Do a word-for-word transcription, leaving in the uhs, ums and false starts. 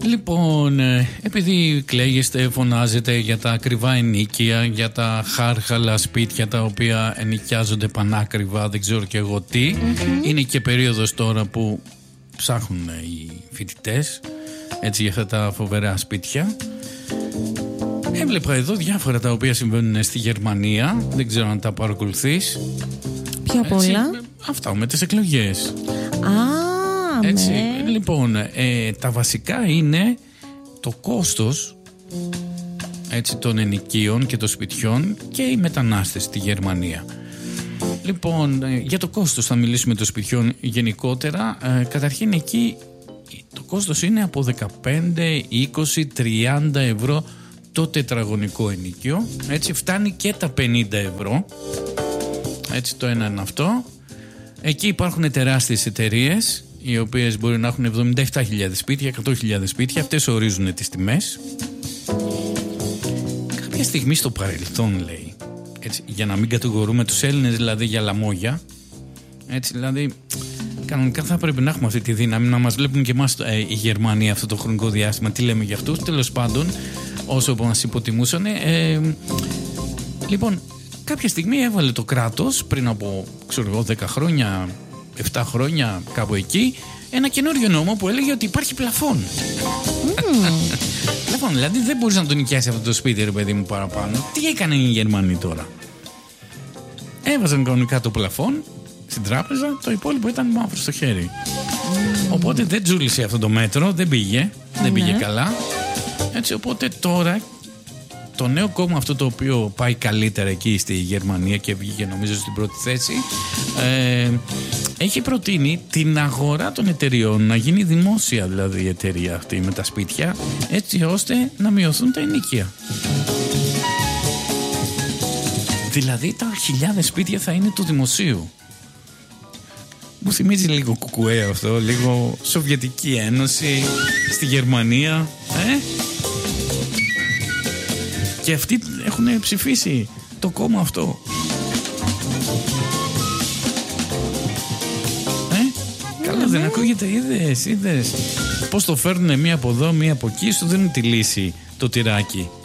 Λοιπόν, επειδή κλαίγεστε, φωνάζετε για τα ακριβά ενοίκια, για τα χάρχαλα σπίτια τα οποία ενοικιάζονται πανάκριβα, δεν ξέρω και εγώ τι, mm-hmm. είναι και περίοδος τώρα που ψάχνουν οι φοιτητές έτσι για αυτά τα φοβερά σπίτια. Έβλεπα εδώ διάφορα τα οποία συμβαίνουν στη Γερμανία, δεν ξέρω αν τα παρακολουθείς. Ποια απ' όλα? Αυτά με τις εκλογές. Α, έτσι, με. λοιπόν, ε, τα βασικά είναι το κόστος έτσι, των ενοικίων και των σπιτιών και οι μετανάστες στη Γερμανία. Λοιπόν, ε, για το κόστος θα μιλήσουμε των σπιτιών γενικότερα. Ε, καταρχήν εκεί το κόστος είναι από δεκαπέντε, είκοσι, τριάντα ευρώ το τετραγωνικό ενοίκιο. Έτσι φτάνει και τα πενήντα ευρώ. Έτσι το ένα είναι αυτό. Εκεί υπάρχουν τεράστιες εταιρείες οι οποίες μπορεί να έχουν εβδομήντα επτά χιλιάδες σπίτια, εκατό χιλιάδες σπίτια. Αυτές ορίζουν τις τιμές. Κάποια στιγμή στο παρελθόν, λέει, έτσι, για να μην κατηγορούμε τους Έλληνες δηλαδή για λαμόγια, έτσι δηλαδή κανονικά θα πρέπει να έχουμε αυτή τη δύναμη να μας βλέπουν και εμάς ε, οι Γερμανοί αυτό το χρονικό διάστημα. Τι λέμε για αυτούς? Τέλος πάντων, όσο που μας υποτιμούσαν. Ε, λοιπόν, κάποια στιγμή έβαλε το κράτος πριν από ξέρω εγώ δέκα χρόνια, επτά χρόνια, κάπου εκεί, ένα καινούριο νόμο που έλεγε ότι υπάρχει πλαφόν. Mm. Πλαφόν, δηλαδή δεν μπορείς να τον νοικιάσει αυτό το σπίτι, ρε παιδί μου, παραπάνω. Τι έκαναν οι Γερμανοί τώρα? Έβαζαν κανονικά το πλαφόν στην τράπεζα, το υπόλοιπο ήταν μαύρο στο χέρι. Mm. Οπότε δεν τζούλησε αυτό το μέτρο, δεν πήγε, δεν mm. πήγε καλά. Έτσι, οπότε τώρα το νέο κόμμα αυτό το οποίο πάει καλύτερα εκεί στη Γερμανία και βγήκε νομίζω στην πρώτη θέση, ε, έχει προτείνει την αγορά των εταιριών να γίνει δημόσια, δηλαδή η εταιρεία αυτή με τα σπίτια, έτσι ώστε να μειωθούν τα ενοίκια. Δηλαδή τα χιλιάδες σπίτια θα είναι του δημοσίου. Μου θυμίζει λίγο κουκουέ αυτό, λίγο Σοβιετική Ένωση στη Γερμανία, ε? Και αυτοί έχουν ψηφίσει το κόμμα αυτό. Ε, ναι, καλά, ναι. Δεν ακούγεται? Είδες, είδες πώς το φέρνουνε μία από εδώ, μία από εκεί, σου δίνουν τη λύση το τυράκι.